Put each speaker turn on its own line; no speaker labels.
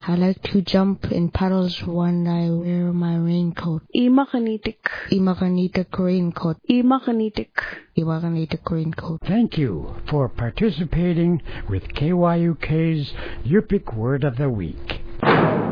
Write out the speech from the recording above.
I like to jump in puddles when I wear my raincoat.
Imakanitik.
Imakanitik raincoat.
Imakanitik.
Imakanitik raincoat.
Thank you for participating with KYUK's Yupik Word of the Week.